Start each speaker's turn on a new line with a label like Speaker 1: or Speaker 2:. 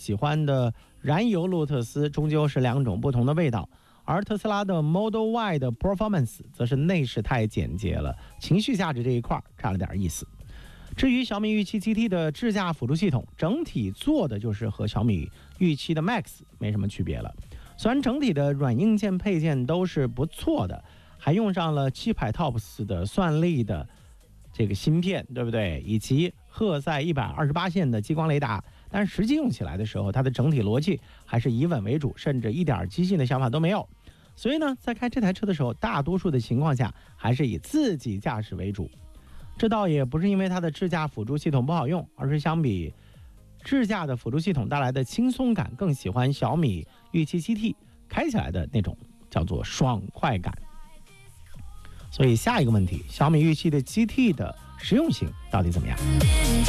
Speaker 1: 喜欢的燃油路特斯终究是两种不同的味道，而特斯拉的 Model Y 的 Performance 则是内饰太简洁了，情绪价值这一块差了点意思。至于小米预期 GT 的智驾辅助系统，整体做的就是和小米预期的 Max 没什么区别了。虽然整体的软硬件配件都是不错的，还用上了700TOPS 的算力的这个芯片，对不对？以及赫赛128线的激光雷达，但实际用起来的时候，它的整体逻辑还是以稳为主，甚至一点激进的想法都没有。所以呢，在开这台车的时候，大多数的情况下还是以自己驾驶为主。这倒也不是因为它的智驾辅助系统不好用，而是相比智驾的辅助系统带来的轻松感，更喜欢小米预期 GT 开起来的那种叫做爽快感。所以下一个问题，小米预期的 GT 的实用性到底怎么样？